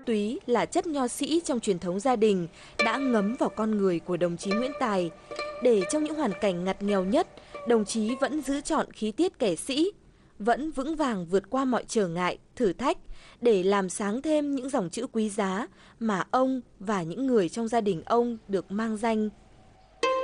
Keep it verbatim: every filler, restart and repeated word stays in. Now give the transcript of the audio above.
túy là chất nho sĩ trong truyền thống gia đình đã ngấm vào con người của đồng chí Nguyễn Tài, để trong những hoàn cảnh ngặt nghèo nhất, đồng chí vẫn giữ trọn khí tiết kẻ sĩ, vẫn vững vàng vượt qua mọi trở ngại, thử thách để làm sáng thêm những dòng chữ quý giá mà ông và những người trong gia đình ông được mang danh